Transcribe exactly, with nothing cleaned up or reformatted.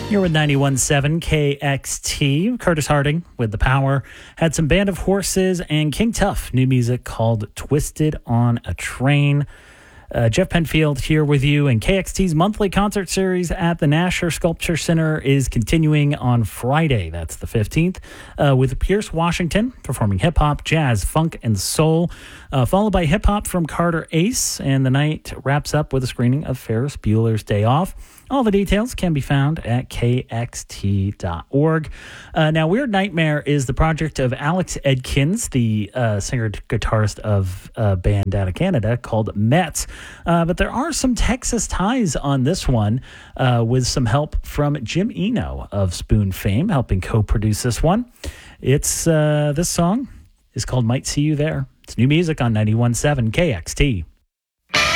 You're with ninety-one point seven K X T. Curtis Harding with The Power. Had some Band of Horses and King Tuff. New music called Twisted on a Train. Uh, Jeff Penfield here with you, and K X T's monthly concert series at the Nasher Sculpture Center is continuing on Friday. That's the fifteenth, uh, with Pierce Washington performing hip-hop, jazz, funk, and soul, uh, followed by hip-hop from Carter Ace, and the night wraps up with a screening of Ferris Bueller's Day Off. All the details can be found at K X T dot org. Uh, now, Weird Nightmare is the project of Alex Edkins, the uh, singer-guitarist of a band out of Canada called Mets. Uh, but there are some Texas ties on this one, uh, with some help from Jim Eno of Spoon fame, helping co-produce this one. It's uh, this song is called Might See You There. It's new music on ninety-one point seven K X T.